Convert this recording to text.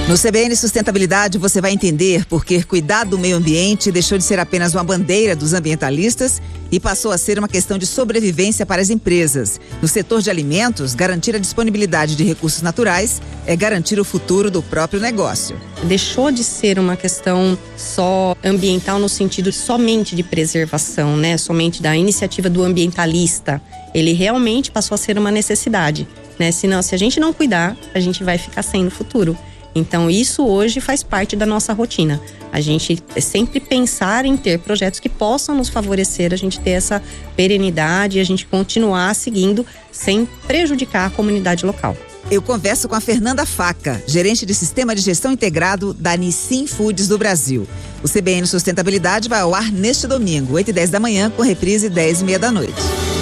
No CBN Sustentabilidade você vai entender por que cuidar do meio ambiente deixou de ser apenas uma bandeira dos ambientalistas e passou a ser uma questão de sobrevivência para as empresas. No setor de alimentos, garantir a disponibilidade de recursos naturais é garantir o futuro do próprio negócio. Deixou de ser uma questão só ambiental no sentido somente de preservação, né? Somente da iniciativa do ambientalista. Ele realmente passou a ser uma necessidade, né? Senão, se a gente não cuidar, a gente vai ficar sem no futuro. Então isso hoje faz parte da nossa rotina. A gente sempre pensar em ter projetos que possam nos favorecer, a gente ter essa perenidade e a gente continuar seguindo sem prejudicar a comunidade local. Eu converso com a Fernanda Faca, gerente de Sistema de Gestão Integrado da Nissin Foods do Brasil. O CBN Sustentabilidade vai ao ar neste domingo, 8h10 da manhã, com reprise 10h30 da noite.